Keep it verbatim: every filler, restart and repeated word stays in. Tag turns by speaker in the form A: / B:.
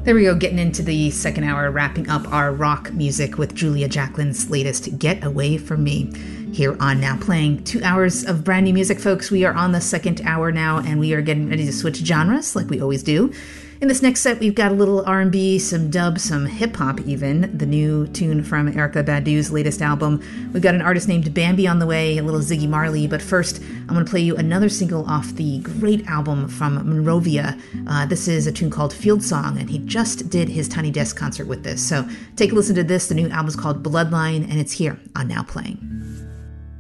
A: There we go, getting into the second hour, wrapping up our rock music with Julia Jacklin's latest Get Away From Me here on Now Playing. Two hours of brand new music, folks. We are on the second hour now, and we are getting ready to switch genres like we always do. In this next set, we've got a little R and B, some dub, some hip-hop even, the new tune from Erykah Badu's latest album. We've got an artist named Bambi on the way, a little Ziggy Marley, but first, I'm going to play you another single off the great album from Monrovia. Uh, this is a tune called Field Song, and he just did his Tiny Desk concert with this. So take a listen to this. The new album's called Bloodline, and it's here on Now Playing.